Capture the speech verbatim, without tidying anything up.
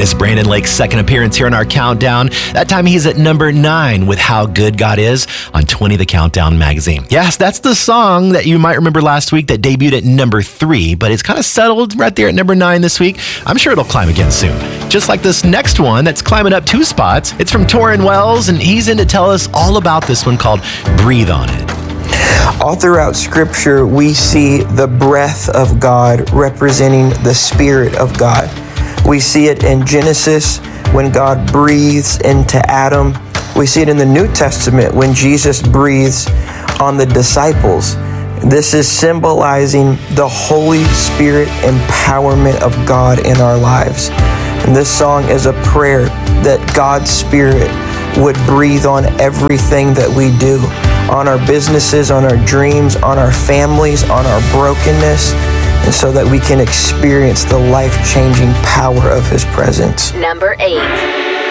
is Brandon Lake's second appearance here in our countdown. That time he's at number nine with How Good God Is on twenty The Countdown magazine. Yes, that's the song that you might remember last week that debuted at number three, but it's kind of settled right there at number nine this week. I'm sure it'll climb again soon. Just like this next one that's climbing up two spots. It's from Torrin Wells, and he's in to tell us all about this one called Breathe on It. All throughout Scripture, we see the breath of God representing the Spirit of God. We see it in Genesis when God breathes into Adam. We see it in the New Testament when Jesus breathes on the disciples. This is symbolizing the Holy Spirit empowerment of God in our lives. And this song is a prayer that God's Spirit would breathe on everything that we do, on our businesses, on our dreams, on our families, on our brokenness, and so that we can experience the life-changing power of His presence. Number eight.